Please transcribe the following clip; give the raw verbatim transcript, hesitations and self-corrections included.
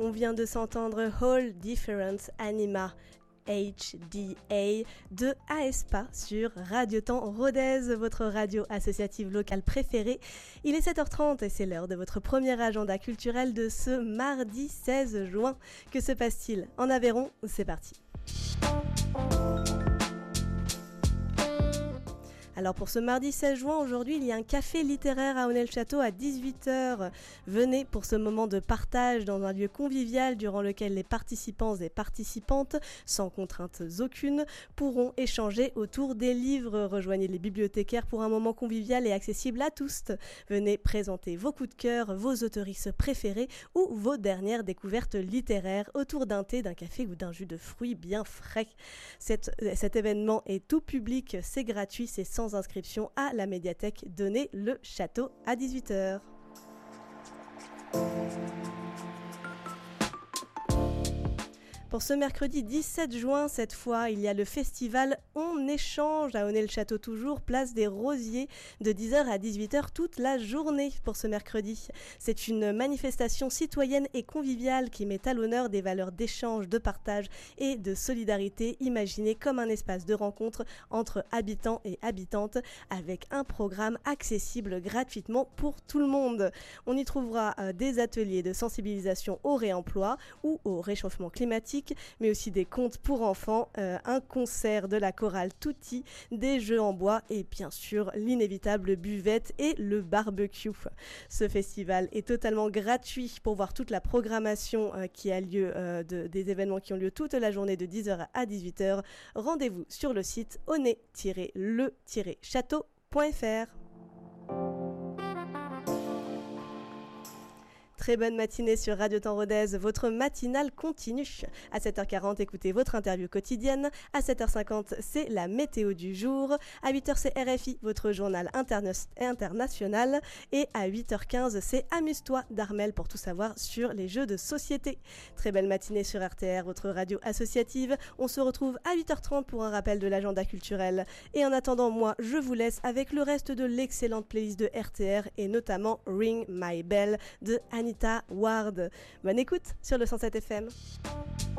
On vient de s'entendre All Different Anima H D A de aespa sur Radio Temps Rodez, votre radio associative locale préférée. Il est sept heures trente et c'est l'heure de votre premier agenda culturel de ce mardi seize juin. Que se passe-t-il en Aveyron? C'est parti. Alors pour ce mardi seize juin, aujourd'hui, il y a un café littéraire à Aunay-le-Château à dix-huit heures. Venez pour ce moment de partage dans un lieu convivial durant lequel les participants et participantes, sans contraintes aucune, pourront échanger autour des livres. Rejoignez les bibliothécaires pour un moment convivial et accessible à tous. Venez présenter vos coups de cœur, vos autoristes préférés ou vos dernières découvertes littéraires autour d'un thé, d'un café ou d'un jus de fruits bien frais. Cette, cet événement est tout public, c'est gratuit, c'est sans inscription à la médiathèque d'Aunay-le-Château à dix-huit heures. Pour ce mercredi dix-sept juin, cette fois, il y a le festival On Échange à Aunay-le-Château toujours, place des Rosiers, de dix heures à dix-huit heures toute la journée pour ce mercredi. C'est une manifestation citoyenne et conviviale qui met à l'honneur des valeurs d'échange, de partage et de solidarité, imaginée comme un espace de rencontre entre habitants et habitantes, avec un programme accessible gratuitement pour tout le monde. On y trouvera euh, des ateliers de sensibilisation au réemploi ou au réchauffement climatique, mais aussi des contes pour enfants, euh, un concert de la chorale Tutti, des jeux en bois et bien sûr l'inévitable buvette et le barbecue. Ce festival est totalement gratuit. Pour voir toute la programmation euh, qui a lieu, euh, de, des événements qui ont lieu toute la journée de dix heures à dix-huit heures, rendez-vous sur le site aunay tiret le tiret château point f r. Très bonne matinée sur Radio Temps Rodez, votre matinale continue. À sept heures quarante, écoutez votre interview quotidienne. À sept heures cinquante, c'est la météo du jour. À huit heures, c'est R F I, votre journal interna- international. Et à huit heures quinze, c'est Amuse-toi d'Armel pour tout savoir sur les jeux de société. Très belle matinée sur R T R, votre radio associative. On se retrouve à huit heures trente pour un rappel de l'agenda culturel. Et en attendant, moi, je vous laisse avec le reste de l'excellente playlist de R T R et notamment Ring My Bell de Anita Ward. Bonne écoute sur le cent sept F M.